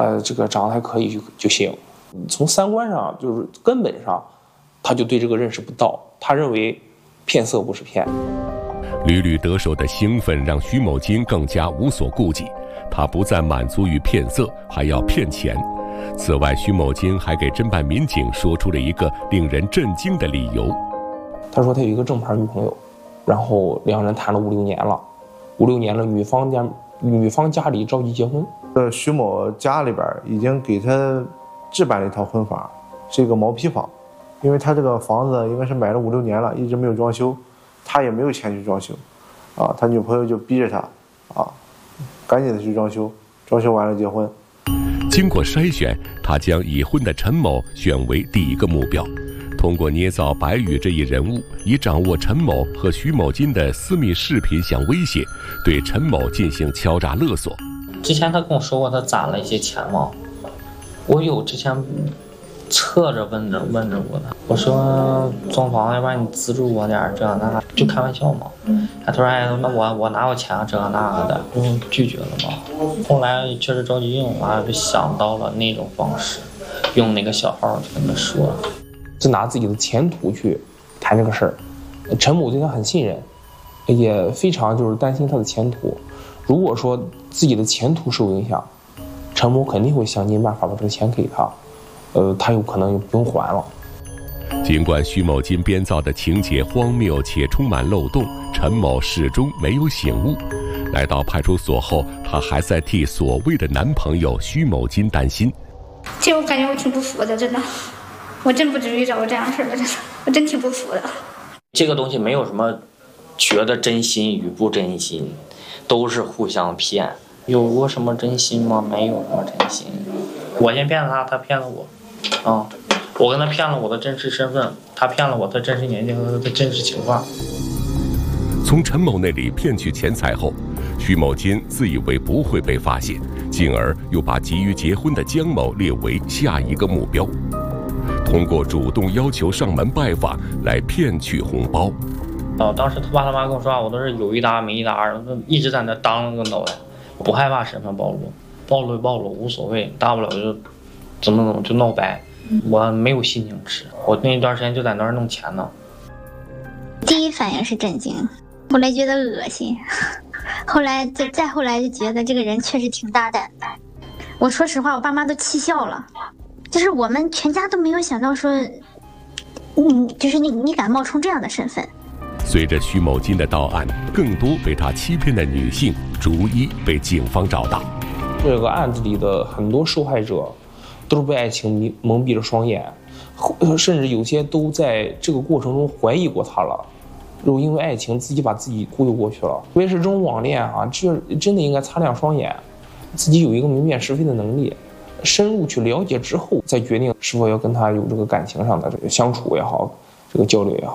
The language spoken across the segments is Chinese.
这个长得还可以就行。从三观上就是根本上，他就对这个认识不到，他认为骗色不是骗。 屡屡得手的兴奋让徐某金更加无所顾忌，他不再满足于骗色，还要骗钱。此外，徐某金还给侦办民警说出了一个令人震惊的理由。 他说他有一个正牌女朋友，然后两人谈了5、6年了，5、6年了，女方家里着急结婚。 徐某家里边已经给他置办了一套婚房，是一个毛坯房，因为他这个房子应该是买了5、6年了，一直没有装修，他也没有钱去装修，他女朋友就逼着他，赶紧的去装修，装修完了结婚。 经过筛选，他将已婚的陈某选为第一个目标。通过捏造白宇这一人物，以掌握陈某和徐某金的私密视频相威胁，对陈某进行敲诈勒索。 之前他跟我说过，他攒了一些钱嘛，我有之前侧着问着过他，我说装房要不然你资助我点这那，就开玩笑嘛。他突然那我哪有钱这那个的，拒绝了嘛。后来确实着急用，我就想到了那种方式，用那个小号就跟他说， 就拿自己的前途去谈这个事儿。陈某对他很信任，也非常就是担心他的前途。如果说自己的前途受影响，陈某肯定会想尽办法把这个钱给他，他有可能也不用还了。 尽管徐某金编造的情节荒谬且充满漏洞，陈某始终没有醒悟。来到派出所后，他还在替所谓的男朋友徐某金担心。 其实我感觉我挺不服的，真的，我真不至于找过这样的事儿，真的，我真挺不服的。 这个东西没有什么觉得真心与不真心，都是互相骗。有过什么真心吗？没有什么真心。我先骗了他，他骗了我，我跟他骗了我的真实身份，他骗了我的真实年纪和他的真实情况。 从陈某那里骗取钱财后，徐某金自以为不会被发现，进而又把急于结婚的江某列为下一个目标，通过主动要求上门拜访来骗取红包。 当时他爸他妈跟我说，我都是有一搭没一搭的，一直在那当了个脑袋，不害怕身份暴露，暴露无所谓，大不了就怎么就闹白。我没有心情吃，我那段时间就在那儿弄钱呢。 第一反应是震惊，后来觉得恶心，后来就觉得这个人确实挺大胆的。我说实话，我爸妈都气笑了，就是我们全家都没有想到说，就是你敢冒充这样的身份。 随着徐某金的到案，更多被他欺骗的女性逐一被警方找到。 这个案子里的很多受害者都是被爱情蒙蔽了双眼，甚至有些都在这个过程中怀疑过他了，又因为爱情自己把自己忽悠过去了。特别是这种网恋这真的应该擦亮双眼，自己有一个明辨是非的能力，深入去了解之后再决定是否要跟他有这个感情上的这个相处也好，这个交流也好。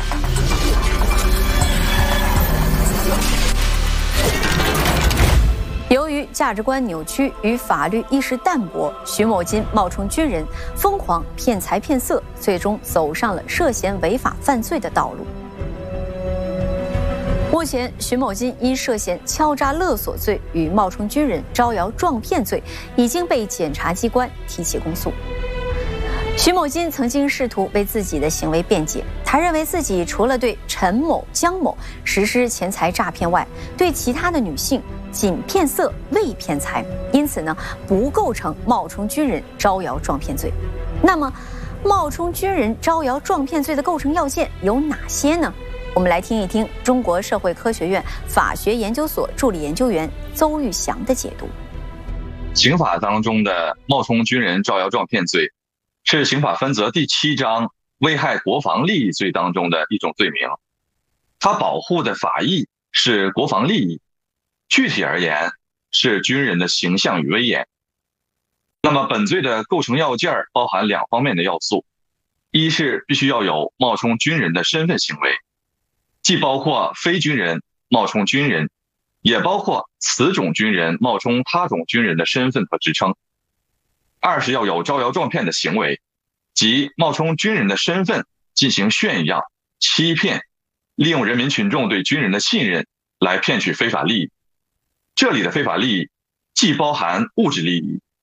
由于价值观扭曲与法律意识淡薄，徐某金冒充军人，疯狂骗财骗色，最终走上了涉嫌违法犯罪的道路。目前，徐某金因涉嫌敲诈勒索罪与冒充军人招摇撞骗罪，已经被检察机关提起公诉。徐某金曾经试图为自己的行为辩解，他认为自己除了对陈某、江某实施钱财诈骗外，对其他的女性仅骗色未骗财，因此呢，不构成冒充军人招摇撞骗罪。那么，冒充军人招摇撞骗罪的构成要件有哪些呢？我们来听一听中国社会科学院法学研究所助理研究员邹玉祥的解读。 刑法当中的冒充军人招摇撞骗罪，是刑法分则第7章危害国防利益罪当中的一种罪名，它保护的法益是国防利益，具体而言是军人的形象与威严。那么本罪的构成要件包含2方面的要素，一是必须要有冒充军人的身份行为，既包括非军人冒充军人，也包括此种军人冒充他种军人的身份和职称。二是要有招摇撞骗的行为，即冒充军人的身份进行炫耀、欺骗，利用人民群众对军人的信任来骗取非法利益。这里的非法利益既包含物质利益，